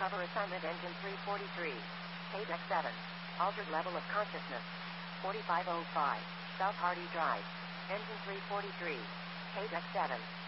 Cover assignment engine 343. KDEX 7. Altered level of consciousness. 4505. South Hardy Drive. Engine 343. KDEX 7.